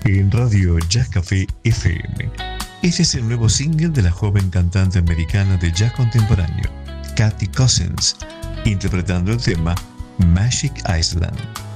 en Radio Jazz Café FM. Este es el nuevo single de la joven cantante americana de jazz contemporáneo, Kathy Cousins, interpretando el tema Magic Island.